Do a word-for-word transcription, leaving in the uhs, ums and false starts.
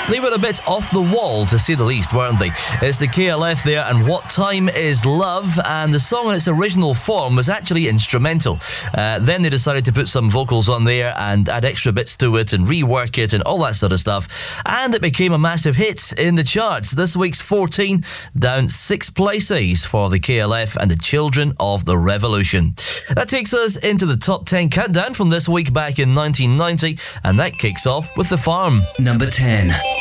They were a bit off the wall, to say the least, weren't they? It's the K L F there, and What Time Is Love, and the song in its original form was actually instrumental. Uh, then they decided to put some vocals on there and add extra bits to it and rework it and all that sort of stuff, and it became a massive hit in the charts. This week's fourteen, down six places for the K L F and the Children of the Revolution. That takes us into the top ten countdown from this week back in nineteen ninety, and that kicks off with The Farm. Number ten.